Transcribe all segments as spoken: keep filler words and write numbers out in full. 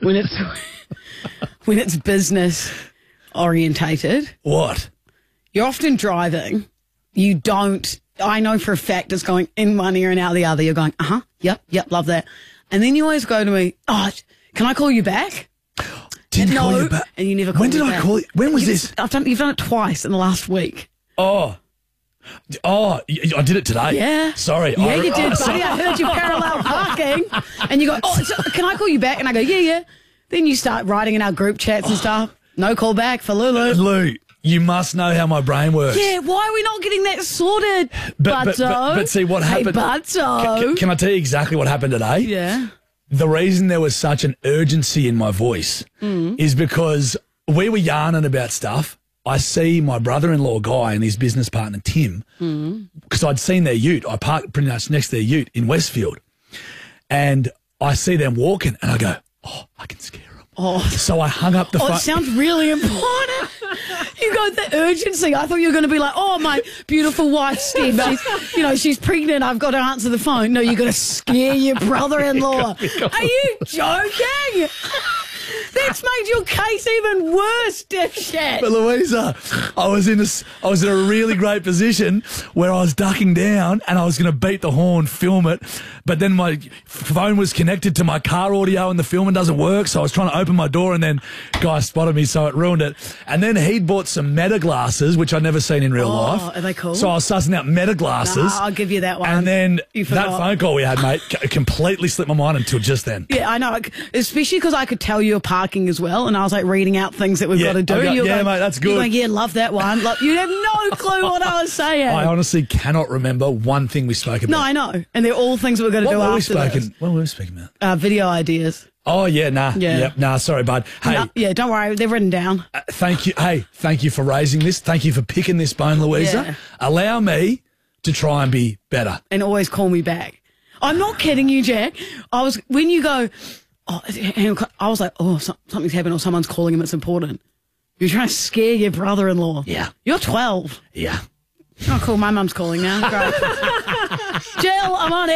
when it's when it's business orientated. What? You're often driving. You don't. I know for a fact it's going in one ear and out the other. You're going, uh huh, yep, yep, love that. And then you always go to me, oh, can I call you back? Didn't no, call you back. And you never call When me did I back. call you? When was You've- this? I've done. You've done it twice in the last week. Oh. Oh, y- I did it today. Yeah. Sorry. Yeah, I, you did, I, buddy. I heard you parallel parking, and you go, oh, so can I call you back? And I go, yeah, yeah. Then you start writing in our group chats and stuff. No call back for Lulu. Lou, you must know how my brain works. Yeah, why are we not getting that sorted, But, but, Butto? but, but see what happened. Hey, Butto. Can, can I tell you exactly what happened today? Yeah. The reason there was such an urgency in my voice Mm. is because we were yarning about stuff. I see my brother-in-law Guy and his business partner Tim, because I'd seen their ute. I parked pretty much next to their ute in Westfield, and I see them walking, and I go, "Oh, I can scare them." Oh, So I hung up the oh phone. it sounds really important. You got the urgency. I thought you were going to be like, oh, my beautiful wife, Steph, she's, you know, she's pregnant. I've got to answer the phone. No, you're going to scare your brother-in-law. Are you joking? That's made your case even worse, dipshit. But Louisa, I was in a, s- I was in a really great position where I was ducking down and I was going to beat the horn, film it, but then my phone was connected to my car audio and the filming doesn't work, so I was trying to open my door and then guy spotted me, so it ruined it. And then he'd bought some Meta glasses, which I'd never seen in real Oh, life. are they cool? So I was sussing out Meta glasses. Nah, I'll give you that one. And then You that forgot. phone call we had, mate, c- completely slipped my mind until just then. Yeah, I know. Especially because I could tell you were parking as well, and I was like reading out things that we've Yeah, got to do. I go, You're yeah, going, mate, that's You're good. going, yeah, love that one. Like, you have no clue what I was saying. I honestly cannot remember one thing we spoke about. no, I know. And they're all things that we're going to What do were we after this. speaking? What were we speaking about? Uh, video ideas. Oh, yeah, nah. Yeah. Yep, nah, sorry, bud. Hey, No, yeah, don't worry. They're written down. uh, thank you. Hey, thank you for raising this. Thank you for picking this bone, Louisa. Yeah. Allow me to try and be better. And always call me back. I'm not kidding you, Jack. I was, when you go, oh, hang on, I was like, oh, so, something's happened or someone's calling him. It's important. You're trying to scare your brother-in-law. Yeah. You're twelve. Yeah. Oh, cool. My mum's calling now. Great. Jill, I'm on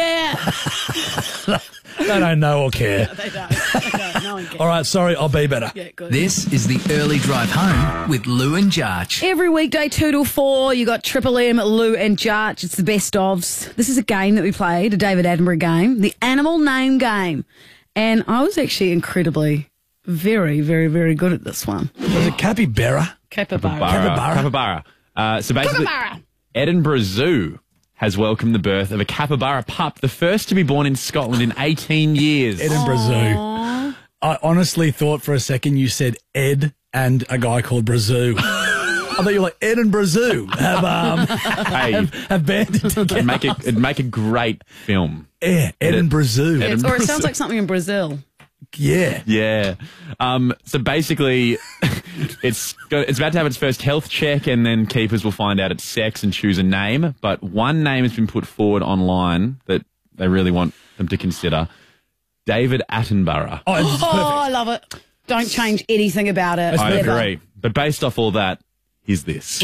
air. They don't know or care. They don't. They don't. No one cares. All right, sorry, I'll be better. Yeah, good. This is the Early Drive Home with Lou and Jarch. Every weekday, two till four, you got Triple M, Lou and Jarch. It's the best ofs. This is a game that we played, a David Attenborough game, the animal name game. And I was actually incredibly, very, very, very good at this one. Was it capybara? Capybara. Capybara. Capybara. Uh, so basically, Capybara. Edinburgh Zoo has welcomed the birth of a capybara pup, the first to be born in Scotland in eighteen years. Edinburgh Zoo. I honestly thought for a second you said Ed and a guy called Brazoo. I thought you were like Ed and Brazoo have, um, Hey, have, have banded it'd together. make, it, it'd make a great film. Yeah, Ed and Brazoo. Ed- It's- or it sounds like something in Brazil. Yeah. Yeah. Um, so basically, it's got, it's about to have its first health check, and then keepers will find out its sex and choose a name. But one name has been put forward online that they really want them to consider: David Attenborough. Oh, this is Oh, perfect. I love it. Don't change anything about it. I Never. agree. But based off all that, here's this.